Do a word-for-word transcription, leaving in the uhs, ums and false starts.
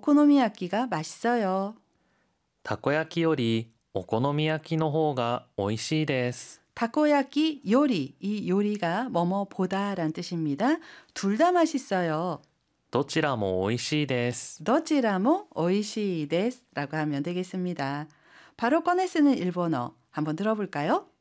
오코노미야끼가 맛있어요. たこ焼きよりお好み焼きの方が美味しいです。 타코야끼 요리, 이 요리가 뭐뭐보다라는 뜻입니다. 둘 다 맛있어요. どちらも美味しいです。 도치라모 오이시 데스 라고 하면 되겠습니다. 바로 꺼내 쓰는 일본어 한번 들어볼까요?